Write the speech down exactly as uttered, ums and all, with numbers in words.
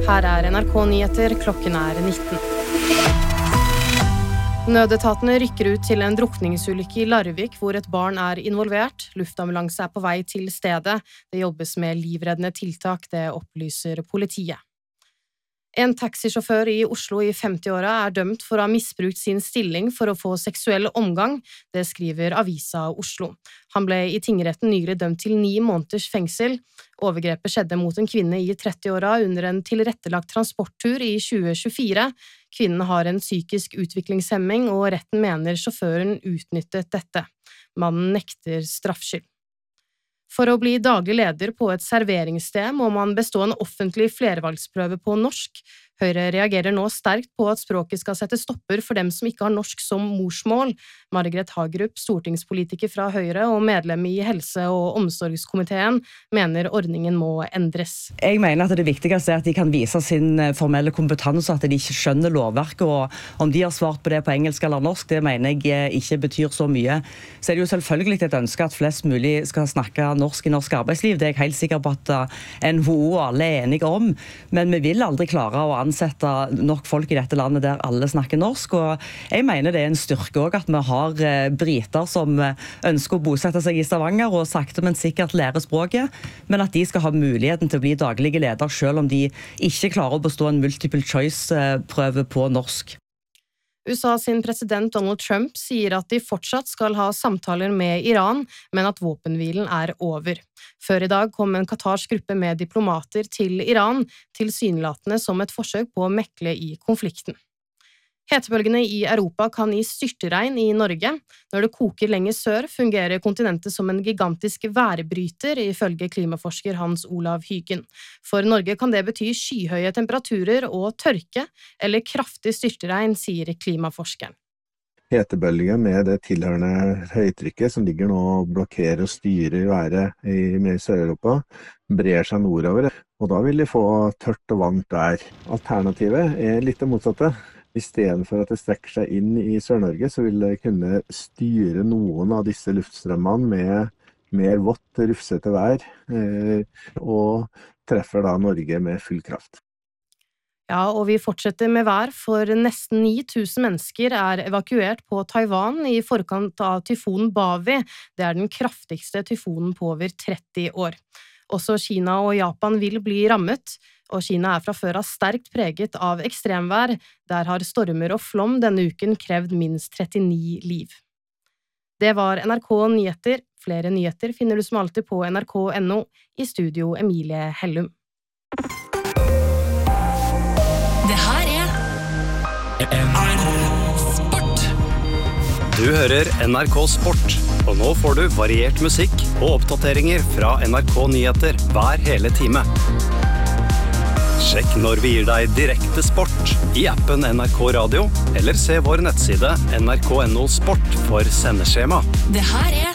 Her er N R K-nyheter, klokken er nitten. Nødetatene rykker ut til en drukningsulykke i Larvik, hvor et barn er involvert. Luftambulanse er på vei til stedet. Det jobbes med livreddende tiltak, det opplyser politiet. En taxisjåfør i Oslo i femti-åra er dømt for å ha misbrukt sin stilling for å få seksuell omgang, det skriver Avisa Oslo. Han ble i tingretten nylig dømt til ni måneders fengsel. Overgrepet skjedde mot en kvinne i tretti-åra under en tilrettelagt transporttur i tjue tjuefire. Kvinnen har en psykisk utviklingshemming, og retten mener sjåføren utnyttet dette. Mannen nekter straffskyld. For å bli daglig leder på et serveringssted må man bestå en offentlig flervalgsprøve på norsk. Høyre reagerer nå sterkt på at språket skal sette stopper for dem som ikke har norsk som morsmål. Margaret Hagerup, stortingspolitiker fra Høyre og medlem i helse- og omsorgskomiteen, mener ordningen må endres. Jeg mener at det viktigste er at de kan vise sin formelle kompetanse, at de ikke skjønner lovverket, og om de har svart på det på engelsk eller norsk, det mener jeg ikke betyr så mye. Så er det jo selvfølgelig et ønske at flest mulig skal snakke norsk i norsk arbeidsliv. Det er jeg helt sikker på at N H O og alle er enige om, men vi vil aldri klare å ansette nok folk i dette landet der alle snakker norsk, og jeg mener det er en styrke også at vi har briter som ønsker å bosette seg i Stavanger og sakte, men sikkert lære språket, men at de skal ha muligheten til å bli daglige leder selv om de ikke klarer å bestå en multiple choice-prøve på norsk. U S A sin president Donald Trump sier at de fortsatt skal ha samtaler med Iran, men at våpenhvilen er over. Før i dag kom en katarsk gruppe med diplomater til Iran, tilsynelatende som et forsøk på å mekle i konflikten. Hetebølgene i Europa kan gi styrtregn i Norge. Når det koker lenger sør, fungerer kontinentet som en gigantisk værbryter, ifølge klimaforsker Hans Olav Hygen. For Norge kan det bety skyhøye temperaturer og tørke, eller kraftig styrtregn, sier klimaforskeren. Hetebølgen med det tilhørende høytrykket som ligger nå og blokkerer og styrer været i mer Sør-Europa, brer seg nordover, og da vil de få tørt og varmt vær. Alternativet er litt det motsatte. I stedet for at det strekker seg inn i Sør-Norge, så vil det kunne styre noen av disse luftstrømmene med mer vått, rufsete vær, eh, og treffer da Norge med full kraft. Ja, og vi fortsetter med vær, for nesten ni tusen mennesker er evakuert på Taiwan i forkant av tyfonen Bavi. Det er den kraftigste tyfonen på over tretti år. Også Kina og Japan vil bli rammet, og Kina er fra før av sterkt preget av ekstremvær. Der har stormer og flom denne uken krevd minst trettini liv. Det var N R K Nyheter. Flere nyheter finner du som alltid på N R K punktum N O. I studio Emilie Hellum. Det her er N R K Sport. Du hører N R K Sport, og nå får du variert musikk og oppdateringer fra N R K Nyheter hver hele time. Sjekk når vi gir deg direkte sport i appen N R K Radio, eller se vår nettside N R K punktum N O Sport for sendeskjema. Det her er